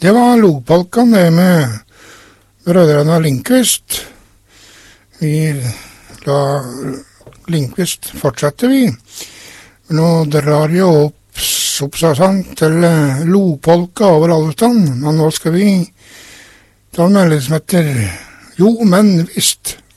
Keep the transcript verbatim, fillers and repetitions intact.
Det var Logpolkan, det med brødrene Lindqvist. Vi la Lindqvist fortsetter vi. Nå drar jo opp, opp sånn, til Logpolka over alle stand, men nå skal vi ta en melding som heter Jo, men visst.